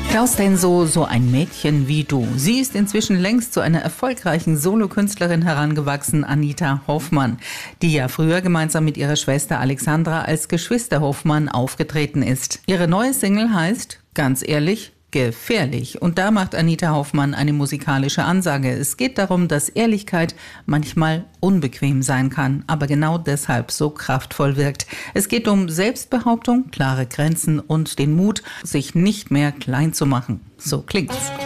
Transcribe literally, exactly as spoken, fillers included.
Klaus Denso, so ein Mädchen wie du. Sie ist inzwischen längst zu einer erfolgreichen Solokünstlerin herangewachsen, Anita Hoffmann, die ja früher gemeinsam mit ihrer Schwester Alexandra als Geschwister Hoffmann aufgetreten ist. Ihre neue Single heißt, ganz ehrlich, gefährlich. Und da macht Anita Hoffmann eine musikalische Ansage. Es geht darum, dass Ehrlichkeit manchmal unbequem sein kann, aber genau deshalb so kraftvoll wirkt. Es geht um Selbstbehauptung, klare Grenzen und den Mut, sich nicht mehr klein zu machen. So klingt's.